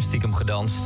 stiekem gedanst.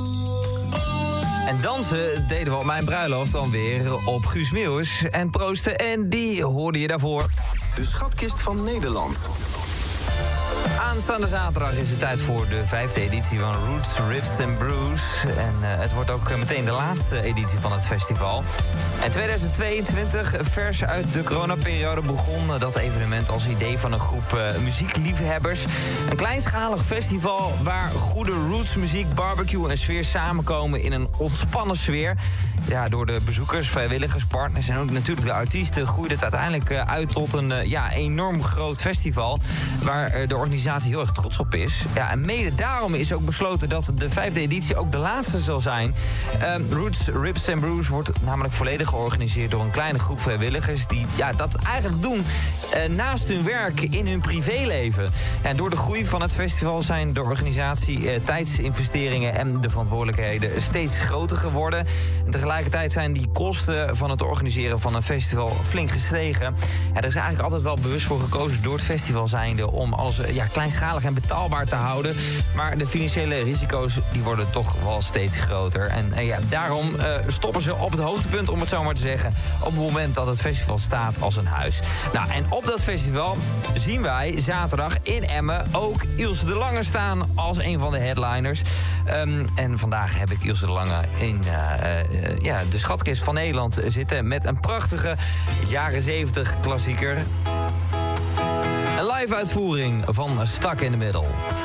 En dansen deden we op mijn bruiloft dan weer op Guus Meeuwis. En proosten, en die hoorde je daarvoor. De schatkist van Nederland. Aanstaande zaterdag is het tijd voor de 5e editie van Roots, Ribs and Brews. En het wordt ook meteen de laatste editie van het festival. En 2022, vers uit de coronaperiode, begon dat evenement als idee van een groep muziekliefhebbers. Een kleinschalig festival waar goede rootsmuziek, barbecue en sfeer samenkomen in een ontspannen sfeer. Ja, door de bezoekers, vrijwilligers, partners en ook natuurlijk de artiesten groeide het uiteindelijk uit tot een enorm groot festival waar de organisatie heel erg trots op is. Ja, en mede daarom is ook besloten dat de 5e editie ook de laatste zal zijn. Roots, Ribs and Brews wordt namelijk volledig georganiseerd door een kleine groep vrijwilligers die dat eigenlijk doen naast hun werk in hun privéleven. En door de groei van het festival zijn de organisatie, tijdsinvesteringen en de verantwoordelijkheden steeds groter geworden. En tegelijkertijd zijn die kosten van het organiseren van een festival flink gestegen. Ja, er is eigenlijk altijd wel bewust voor gekozen door het festival zijnde om alles kleinschalig en betaalbaar te houden. Maar de financiële risico's die worden toch wel steeds groter. En daarom stoppen ze op het hoogtepunt, om het zo maar te zeggen, op het moment dat het festival staat als een huis. Nou, en op dat festival zien wij zaterdag in Emmen ook Ilse de Lange staan als een van de headliners. En vandaag heb ik Ilse de Lange in de schatkist van Nederland zitten met een prachtige jaren 70 klassieker. Een live uitvoering van Stuck in the Middle.